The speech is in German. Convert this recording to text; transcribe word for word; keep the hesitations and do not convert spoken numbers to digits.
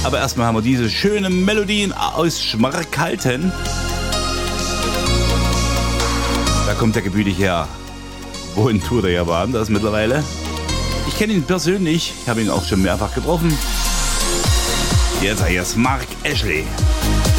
Aber erstmal haben wir diese schönen Melodien aus Schmarkalden. Da kommt der gebührlich her. Wohin tut er ja woanders mittlerweile? Ich kenne ihn persönlich, ich habe ihn auch schon mehrfach getroffen. Jetzt hier ist Mark Ashley.